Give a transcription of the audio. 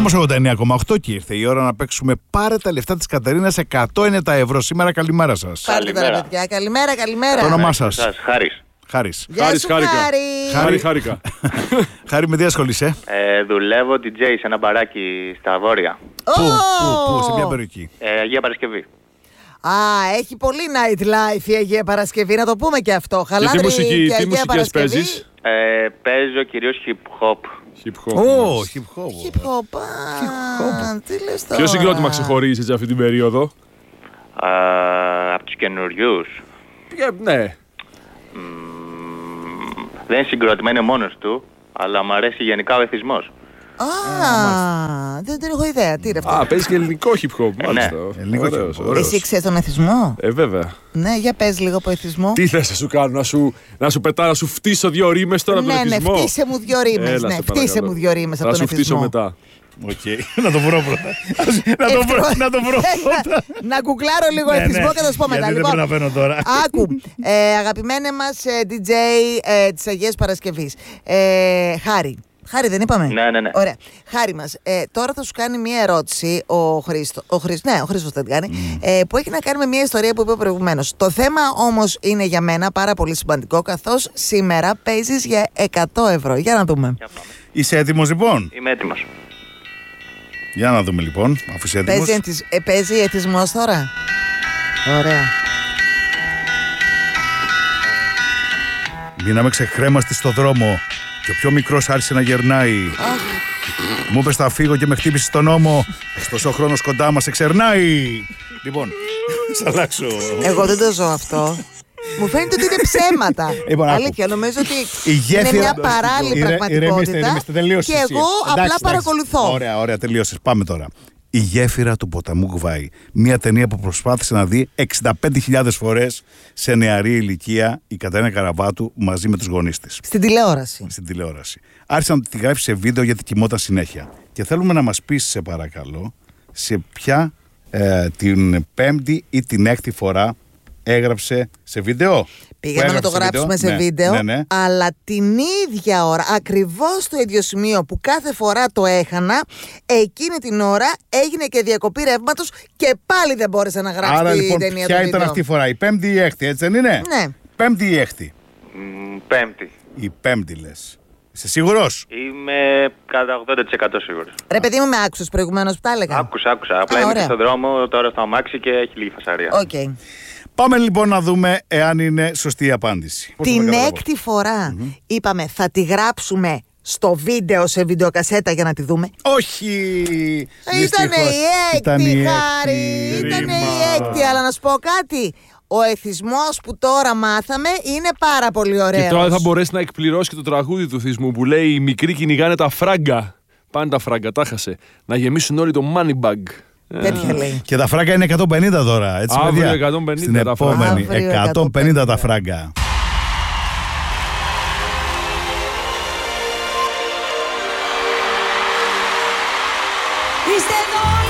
όμως 89,8 και ήρθε η ώρα να παίξουμε. Πάρε τα λεφτά της Κατερίνας, 100 είναι τα ευρώ. Σήμερα καλημέρα σας. Καλημέρα, παιδιά. Καλημέρα. Το όνομά σας? Χάρης. Χάρης. Χάρηκα. Χάρη, με τι ασχολείσαι? Δουλεύω DJ σε ένα μπαράκι στα Βόρεια. Πού, σε ποια περιοχή? Αγία Παρασκευή. Έχει πολύ nightlife η Αγία Παρασκευή, να το πούμε και αυτό. Χαλάρη τι Αγία μουσικές παίζεις? Παίζω κυρίως hip hop. Hip hop. Τι λες τώρα? Ποιο συγκρότημα ξεχωρίζει έτσι αυτή την περίοδο? Από τους καινούριους. Ναι. Δεν είναι συγκρότημα, είναι μόνος του, αλλά μου αρέσει γενικά ο εθισμός. Δεν έχω ιδέα. Τι είναι αυτό? Παίζει και ελληνικό hip hop, μάλιστα. Εσύ ξέρεις τον εθισμό? Βέβαια. Ναι, για πες λίγο από εθισμό. Τι θες να σου κάνω, να σου πετάω, να σου φτύσω 2 ρήμες τώρα από τον εθισμό? Ναι, φτύσε μου 2 ρήμες. Φτύσε μου 2 ρήμες από τον εθισμό. Να σου φτύσω μετά. Να το βρω πρώτα. Να το βρω πρώτα. Να γκουγκλάρω λίγο εθισμό και θα σου πω μετά. Γιατί δεν προλαβαίνω τώρα. Άκου, αγαπημένε μας DJ της Αγίας Παρασκευής, Χάρη, δεν είπαμε? Ναι. Ωραία. Χάρη μας, τώρα θα σου κάνει μία ερώτηση ο Χρήστος θα την κάνει, που έχει να κάνει με μία ιστορία που είπε προηγουμένως. Το θέμα όμως είναι για μένα πάρα πολύ σημαντικό, καθώς σήμερα παίζεις για 100 ευρώ. Για να δούμε. Είσαι έτοιμος λοιπόν? Είμαι έτοιμος. Για να δούμε λοιπόν, αφού είσαι έτοιμος. Παίζει εθισμός τώρα? Ωραία. Μείναμε ξεχρέμαστοι στο δρόμο και ο πιο μικρός άρχισε να γερνάει. Μου είπες θα φύγω και με χτύπησε στον ώμο. Ωστόσο ο χρόνος κοντά μας εξερνάει. Λοιπόν, σ' αλλάξω. Εγώ δεν το ζω αυτό. Μου φαίνεται ότι είναι ψέματα. Αλήθεια, νομίζω ότι είναι μια παράλληλη πραγματικότητα. Και εγώ απλά παρακολουθώ. Ωραία, τελείωσες. Πάμε τώρα. Η γέφυρα του ποταμού Γουβάη. Μια ταινία που προσπάθησε να δει 65.000 φορές σε νεαρή ηλικία η Κατερίνα Καραβάτου μαζί με τους γονείς της. Στην τηλεόραση. Άρχισε να τη γράφει σε βίντεο γιατί κοιμόταν συνέχεια. Και θέλουμε να μας πεις, σε παρακαλώ, σε ποια την 5η ή την 6η φορά έγραψε σε βίντεο. Πήγαμε να το γράψουμε σε βίντεο, ναι. Αλλά την ίδια ώρα, ακριβώς στο ίδιο σημείο που κάθε φορά το έχανα, εκείνη την ώρα έγινε και διακοπή ρεύματος και πάλι δεν μπόρεσα να γράψω. Άρα την λοιπόν, ταινία ποια ήταν αυτή η φορά, η 5η ή η 6η, έτσι δεν είναι? Ναι. 5η ή η 6η? 5η. Η 5η λες. Είσαι σίγουρος? Είμαι κατά 80% σίγουρος. Ρε παιδί μου, με άκουσες προηγουμένως που τα έλεγα? Άκουσα. Απλά είμαι στον δρόμο τώρα στο αμάξι και έχει λίγη φασαρία. Okay. Πάμε λοιπόν να δούμε εάν είναι σωστή η απάντηση. Την 6η φορά είπαμε θα τη γράψουμε στο βίντεο, σε βιντεοκασέτα για να τη δούμε. Όχι! Ήτανε η 6η, Χάρη! Ήτανε η 6η, αλλά να σου πω κάτι. Ο εθισμός που τώρα μάθαμε είναι πάρα πολύ ωραίος. Και τώρα θα μπορέσει να εκπληρώσει και το τραγούδι του εθισμού που λέει: οι μικροί κυνηγάνε τα φράγκα. Πάνε τα φράγκα, τα χασε. Να γεμίσουν όλοι το money bag. Τέτοια λέει. Και τα φράγκα είναι 150 τώρα, έτσι παιδιά. Αύριο 150 στην επόμενη, 150 τα φράγκα. Είστε εδώ